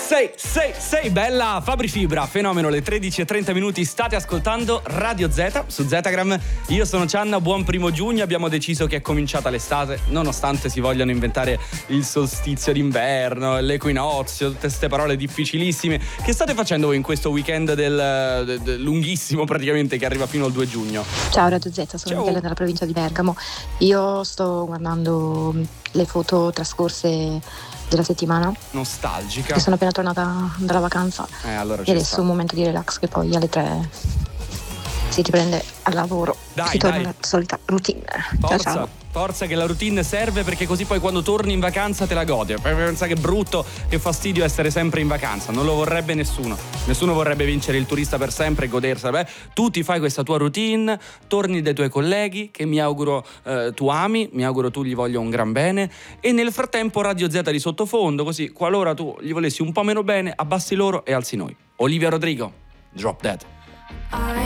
Sei bella Fabri Fibra, fenomeno, le 13:30, state ascoltando Radio Z su Zetagram. Io sono Cianna, buon 1 giugno, abbiamo deciso che è cominciata l'estate, nonostante si vogliano inventare il solstizio d'inverno, l'equinozio, tutte queste parole difficilissime. Che state facendo voi in questo weekend del lunghissimo praticamente che arriva fino al 2 giugno? Ciao Radio Z, sono Michele dalla provincia di Bergamo. Io sto guardando le foto trascorse della settimana Nostalgica. che sono appena tornata dalla vacanza allora e adesso è un momento di relax, che poi alle 3 si riprende al lavoro. Si torna alla solita routine. Ciao. Forza che la routine serve, perché così poi quando torni in vacanza te la godi. Pensa che brutto, che fastidio essere sempre in vacanza, non lo vorrebbe nessuno vorrebbe vincere il turista per sempre e godersela. Tu ti fai questa tua routine, torni dai tuoi colleghi che mi auguro tu ami, mi auguro tu gli voglia un gran bene, e nel frattempo Radio Z di sottofondo, così qualora tu gli volessi un po' meno bene abbassi loro e alzi noi. Olivia Rodrigo, Drop Dead.